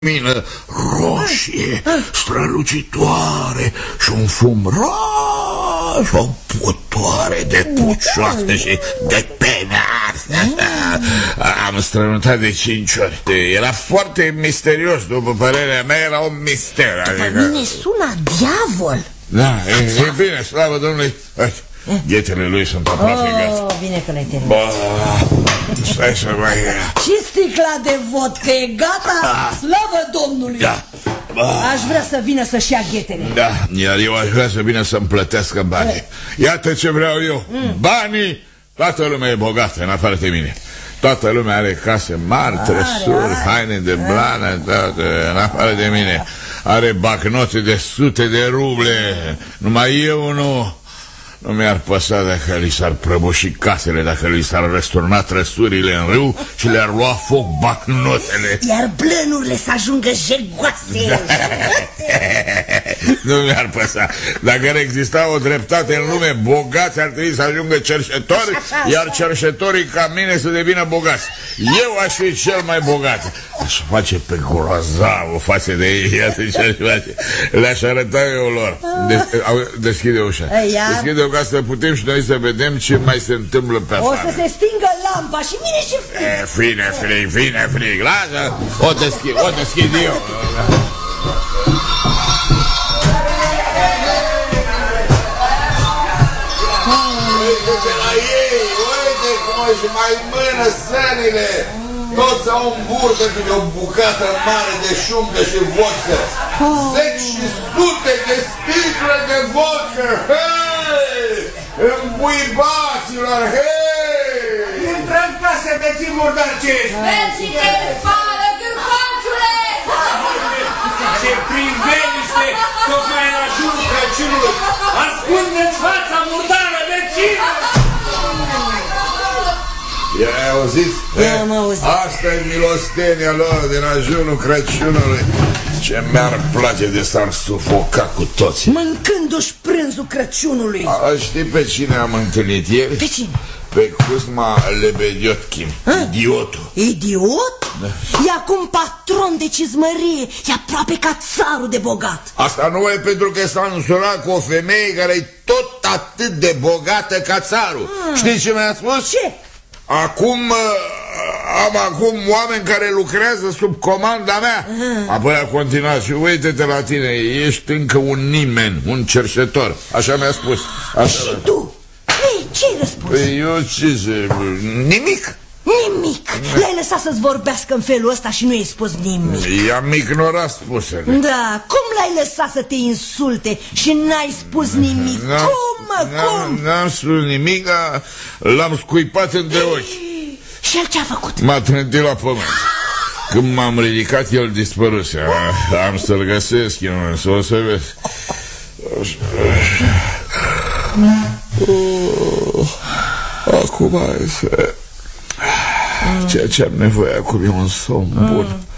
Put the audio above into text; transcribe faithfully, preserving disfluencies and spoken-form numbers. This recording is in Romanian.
mină roșie, strălucitoare și un fum rar și o putoare de pucioase și de pene arse. Am strănutat de cinci ori. Era foarte misterios, după părerea mea, era un mister. După adică... mine sună diavol. Da, e, e bine, slavă Domnului. Ghetele lui sunt aproape oh, gata. Bine că l-ai terminat. Stai să mai... Și sticla de vodcă e gata? Ah. Slavă Domnului. Da. Aș vrea să vină să-și ia ghetele. Da, iar eu aș vrea să vină să-mi plătească banii. Iată ce vreau eu. mm. Banii, toată lumea e bogată în afară de mine. Toată lumea are case mari, trăsuri, haine de blană, toate, în afară de mine. Are bacnote de sute de ruble. Numai eu nu... Nu mi-ar păsa dacă li s-ar prăbuși casele, dacă li s-ar răsturna trăsurile în râu și le-ar lua foc bacnotele. Iar blănurile să ajungă jegoase. Da. Nu mi-ar păsa. Dacă ar exista o dreptate în lume, bogați ar trebui să ajungă cerșetori, iar cerșetorii ca mine să devină bogați. Eu aș fi cel mai bogat. Aș face pe groazavă față de ei. Iată ce aș face. Le-aș arăta eu lor. De Deschide ușa. Deschide-o ca să putem și noi să vedem ce mai se întâmplă pe afară. O să se stingă lampa și vine și frig. E, vine frig, vine frig. Lasă, o deschid, o deschid eu. Uite la ei, uite cum își mai mână sănile. Toți au în burtă câte o bucată mare de șuncă și vodcă. Zeci și sute de sticle de vodcă. Hei! Îmbuibaților, hei! Intră în casă, beții murdărcești! Mergi de fară, gârfanciule! Ce priveliște tocmai la jurul Crăciunului! Ascunde-ți fața murdară, bețină! I-ai auzit? Am auzit. Asta e milostenia lor din ajunul Crăciunului. Ce mi-ar place de s-ar sufoca cu toți. Mâncându-și prânzul Crăciunului. A, știi pe cine am întâlnit ieri? Pe cine? Pe Cosma Lebediotkin. Idiotul. Idiot? Da. E acum patron de cizmărie. E aproape ca țarul de bogat. Asta nu e pentru că s-a însurat cu o femeie care e tot atât de bogată ca țarul. hmm. Știi ce mi-a spus? Ce? Acum am acum oameni care lucrează sub comanda mea. uh-huh. Apoi a continuat și uite-te la tine, ești încă un nimeni, un cerșetor. Așa mi-a spus. Așa. Și tu? Ei, ce-ai răspuns? Păi eu ce să... Nimic. Nimic. L-ai lăsat să-ți vorbească în felul ăsta și nu i-ai spus nimic. I-am ignorat spusele. Da, cum l-ai lăsat să te insulte și n-ai spus nimic? Cum, mă, cum? N-am spus nimic, dar l-am scuipat între ochi. Și el ce-a făcut? M-a trântit la pământ. Când m-am ridicat, el dispăruse. Am să-l găsesc eu, însă o să vezi. Acum este... Ceea ce am nevoie acum e un somn bun.